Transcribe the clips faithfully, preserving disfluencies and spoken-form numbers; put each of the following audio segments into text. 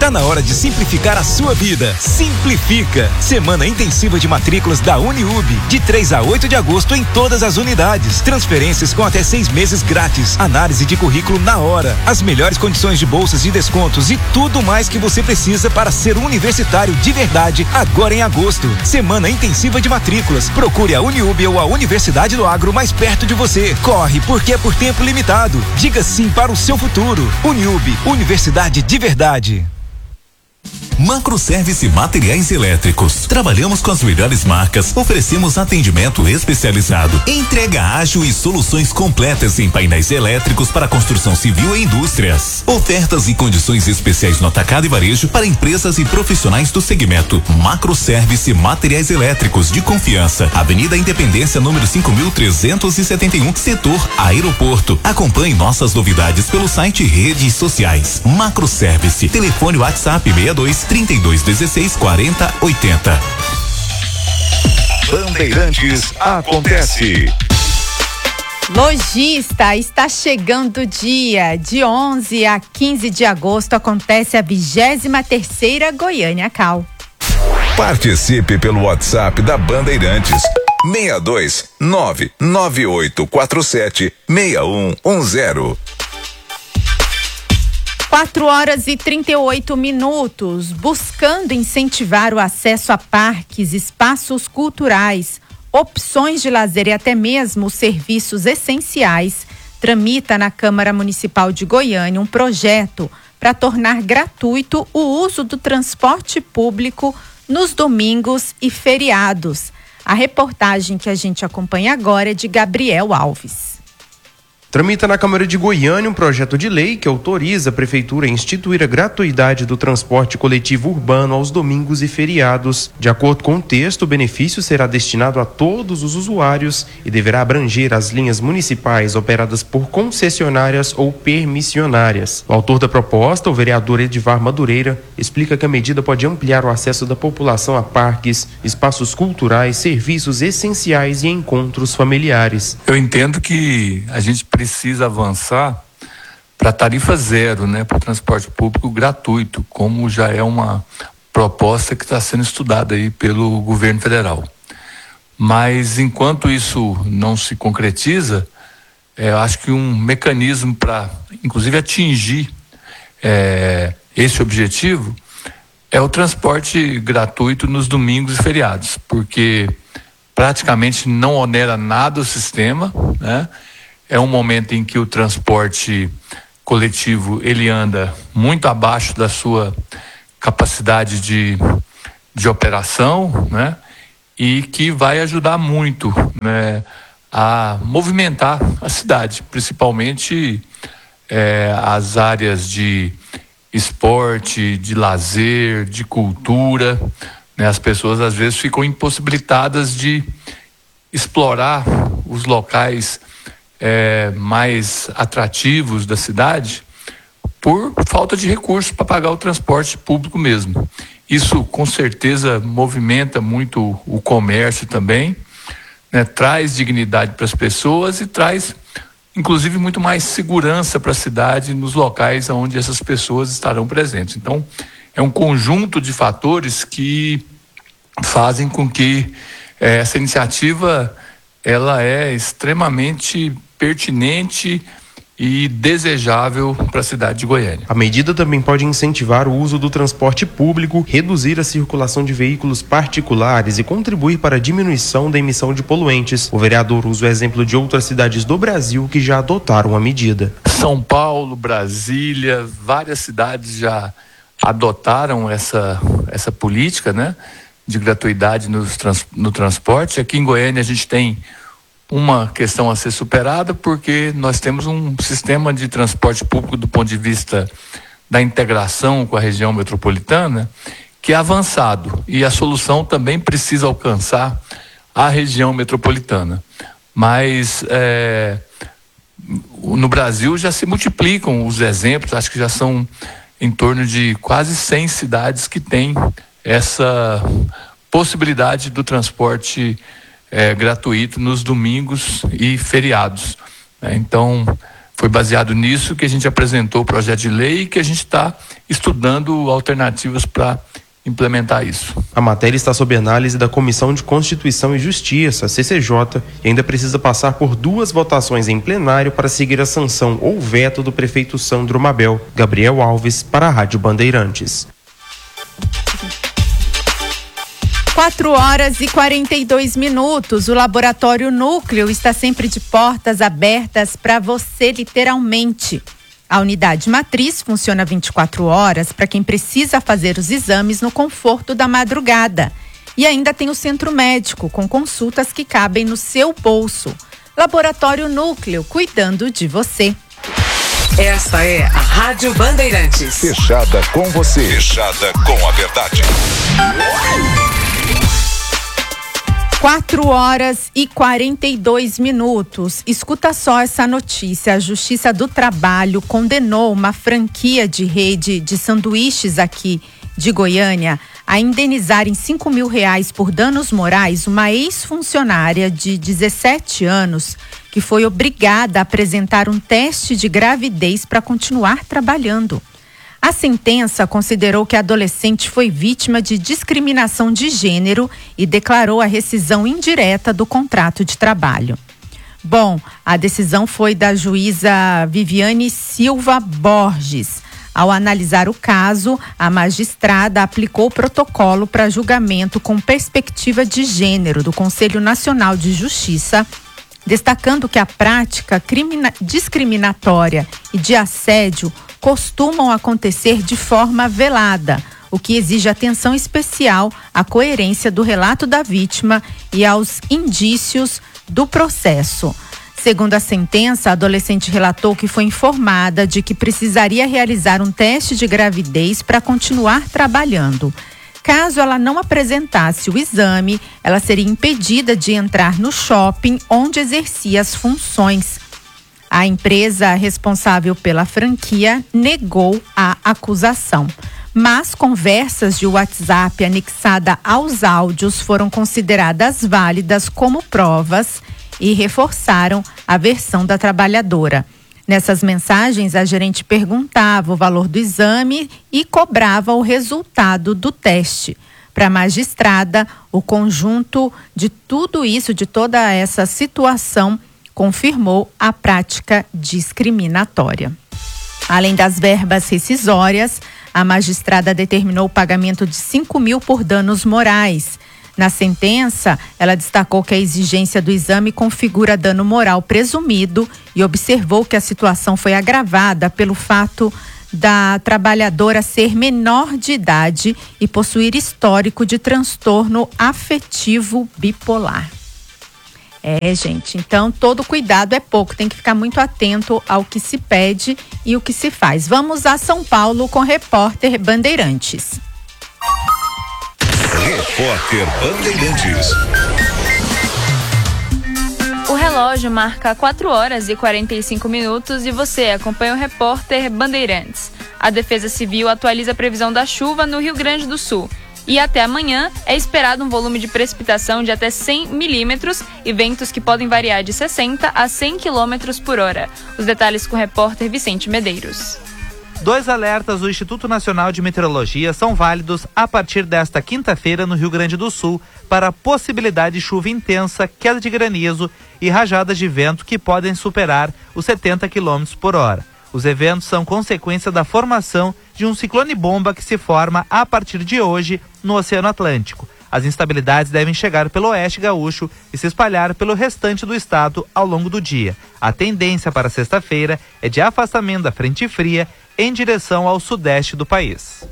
Tá na hora de simplificar a sua vida. Simplifica. Semana intensiva de matrículas da Uniub, de três a oito de agosto em todas as unidades. Transferências com até seis meses grátis. Análise de currículo na hora. As melhores condições de bolsas e descontos e tudo mais que você precisa para ser um universitário de verdade agora em agosto. Semana intensiva de matrículas. Procure a Uniub ou a Universidade do Agro mais perto de você. Corre, porque é por tempo limitado. Diga sim para o seu futuro. Uniub, Universidade de verdade. Macroservice Materiais Elétricos. Trabalhamos com as melhores marcas, oferecemos atendimento especializado, entrega ágil e soluções completas em painéis elétricos para construção civil e indústrias. Ofertas e condições especiais no atacado e varejo para empresas e profissionais do segmento. Macroservice Materiais Elétricos de confiança. Avenida Independência, número cinco mil trezentos e setenta e um, setor Aeroporto. Acompanhe nossas novidades pelo site e redes sociais. Macroservice. Telefone WhatsApp sessenta e dois, trinta e dois, dezesseis, quarenta, oitenta. Bandeirantes acontece. Lojista, está chegando o dia. De onze a quinze de agosto acontece a vigésima terceira Goiânia Cal. Participe pelo WhatsApp da Bandeirantes. seis dois nove nove oito quatro sete seis um um zero. quatro horas e trinta e oito minutos, buscando incentivar o acesso a parques, espaços culturais, opções de lazer e até mesmo serviços essenciais, tramita na Câmara Municipal de Goiânia um projeto para tornar gratuito o uso do transporte público nos domingos e feriados. A reportagem que a gente acompanha agora é de Gabriel Alves. Tramita na Câmara de Goiânia um projeto de lei que autoriza a Prefeitura a instituir a gratuidade do transporte coletivo urbano aos domingos e feriados. De acordo com o texto, o benefício será destinado a todos os usuários e deverá abranger as linhas municipais operadas por concessionárias ou permissionárias. O autor da proposta, o vereador Edivar Madureira, explica que a medida pode ampliar o acesso da população a parques, espaços culturais, serviços essenciais e encontros familiares. Eu entendo que a gente precisa precisa avançar para tarifa zero, né, para o transporte público gratuito, como já é uma proposta que está sendo estudada aí pelo governo federal. Mas enquanto isso não se concretiza, é, eu acho que um mecanismo para, inclusive, atingir é, esse objetivo é o transporte gratuito nos domingos e feriados, porque praticamente não onera nada o sistema, né? É um momento em que o transporte coletivo ele anda muito abaixo da sua capacidade de, de operação, né? E que vai ajudar muito, né, a movimentar a cidade, principalmente é, as áreas de esporte, de lazer, de cultura, né? As pessoas às vezes ficam impossibilitadas de explorar os locais É, mais atrativos da cidade por falta de recursos para pagar o transporte público mesmo. Isso com certeza movimenta muito o comércio também, né? Traz dignidade para as pessoas e traz inclusive muito mais segurança para a cidade nos locais onde essas pessoas estarão presentes. Então é um conjunto de fatores que fazem com que eh, essa iniciativa ela é extremamente pertinente e desejável para a cidade de Goiânia. A medida também pode incentivar o uso do transporte público, reduzir a circulação de veículos particulares e contribuir para a diminuição da emissão de poluentes. O vereador usa o exemplo de outras cidades do Brasil que já adotaram a medida. São Paulo, Brasília, várias cidades já adotaram essa, essa política, né, de gratuidade no, trans, no transporte. Aqui em Goiânia a gente tem uma questão a ser superada, porque nós temos um sistema de transporte público do ponto de vista da integração com a região metropolitana que é avançado, e a solução também precisa alcançar a região metropolitana. Mas é, no Brasil já se multiplicam os exemplos, acho que já são em torno de quase cem cidades que têm essa possibilidade do transporte É, gratuito nos domingos e feriados, né? Então Foi baseado nisso que a gente apresentou o projeto de lei e que a gente está estudando alternativas para implementar isso. A matéria está sob análise da Comissão de Constituição e Justiça, C C J, e ainda precisa passar por duas votações em plenário para seguir a sanção ou veto do prefeito Sandro Mabel. Gabriel Alves, para a Rádio Bandeirantes. quatro horas e quarenta e dois minutos. O Laboratório Núcleo está sempre de portas abertas para você, literalmente. A unidade matriz funciona vinte e quatro horas para quem precisa fazer os exames no conforto da madrugada. E ainda tem o centro médico, com consultas que cabem no seu bolso. Laboratório Núcleo, cuidando de você. Esta é a Rádio Bandeirantes. Fechada com você. Fechada com a verdade. quatro horas e quarenta e dois minutos. Escuta só essa notícia. A Justiça do Trabalho condenou uma franquia de rede de sanduíches aqui de Goiânia a indenizar em cinco mil reais por danos morais uma ex-funcionária de dezessete anos que foi obrigada a apresentar um teste de gravidez para continuar trabalhando. A sentença considerou que a adolescente foi vítima de discriminação de gênero e declarou a rescisão indireta do contrato de trabalho. Bom, a decisão foi da juíza Viviane Silva Borges. Ao analisar o caso, a magistrada aplicou o protocolo para julgamento com perspectiva de gênero do Conselho Nacional de Justiça, destacando que a prática crimina- discriminatória e de assédio costumam acontecer de forma velada, o que exige atenção especial à coerência do relato da vítima e aos indícios do processo. Segundo a sentença, a adolescente relatou que foi informada de que precisaria realizar um teste de gravidez para continuar trabalhando. Caso ela não apresentasse o exame, ela seria impedida de entrar no shopping onde exercia as funções. A empresa responsável pela franquia negou a acusação, mas conversas de WhatsApp anexadas aos áudios foram consideradas válidas como provas e reforçaram a versão da trabalhadora. Nessas mensagens, a gerente perguntava o valor do exame e cobrava o resultado do teste. Para a magistrada, o conjunto de tudo isso, de toda essa situação, confirmou a prática discriminatória. Além das verbas rescisórias, a magistrada determinou o pagamento de cinco mil por danos morais. Na sentença, ela destacou que a exigência do exame configura dano moral presumido e observou que a situação foi agravada pelo fato da trabalhadora ser menor de idade e possuir histórico de transtorno afetivo bipolar. É, gente, então todo cuidado é pouco, tem que ficar muito atento ao que se pede e o que se faz. Vamos a São Paulo com o repórter Bandeirantes. Repórter Bandeirantes. O relógio marca quatro horas e quarenta e cinco minutos e você acompanha o repórter Bandeirantes. A Defesa Civil atualiza a previsão da chuva no Rio Grande do Sul. E até amanhã é esperado um volume de precipitação de até cem milímetros e ventos que podem variar de sessenta a cem quilômetros por hora. Os detalhes com o repórter Vicente Medeiros. Dois alertas do Instituto Nacional de Meteorologia são válidos a partir desta quinta-feira no Rio Grande do Sul para a possibilidade de chuva intensa, queda de granizo e rajadas de vento que podem superar os setenta quilômetros por hora. Os eventos são consequência da formação de um ciclone-bomba que se forma a partir de hoje no Oceano Atlântico. As instabilidades devem chegar pelo oeste gaúcho e se espalhar pelo restante do estado ao longo do dia. A tendência para sexta-feira é de afastamento da frente fria em direção ao sudeste do país.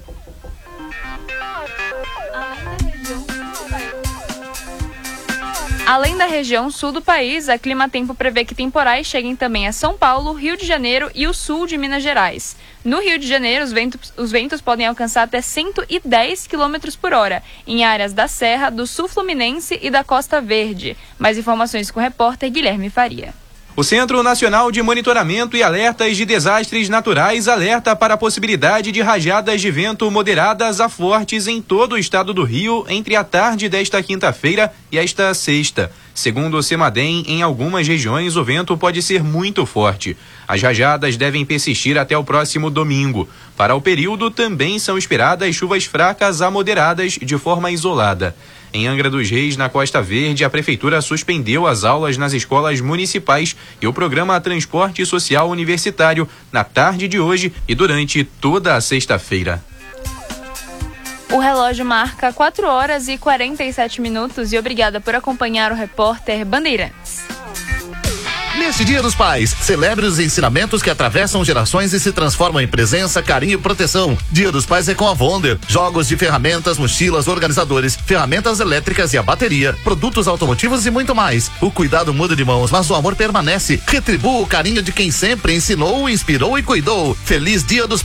Além da região sul do país, a Climatempo prevê que temporais cheguem também a São Paulo, Rio de Janeiro e o sul de Minas Gerais. No Rio de Janeiro, os ventos, os ventos podem alcançar até cento e dez quilômetros por hora, em áreas da Serra, do Sul Fluminense e da Costa Verde. Mais informações com o repórter Guilherme Faria. O Centro Nacional de Monitoramento e Alertas de Desastres Naturais alerta para a possibilidade de rajadas de vento moderadas a fortes em todo o estado do Rio entre a tarde desta quinta-feira e esta sexta. Segundo o CEMADEM, em algumas regiões o vento pode ser muito forte. As rajadas devem persistir até o próximo domingo. Para o período, também são esperadas chuvas fracas a moderadas de forma isolada. Em Angra dos Reis, na Costa Verde, a Prefeitura suspendeu as aulas nas escolas municipais e o programa Transporte Social Universitário na tarde de hoje e durante toda a sexta-feira. O relógio marca quatro horas e quarenta e sete minutos e obrigada por acompanhar o repórter Bandeirantes. Neste Dia dos Pais, celebre os ensinamentos que atravessam gerações e se transformam em presença, carinho e proteção. Dia dos Pais é com a Wonder. Jogos de ferramentas, mochilas, organizadores, ferramentas elétricas e a bateria, produtos automotivos e muito mais. O cuidado muda de mãos, mas o amor permanece. Retribua o carinho de quem sempre ensinou, inspirou e cuidou. Feliz Dia dos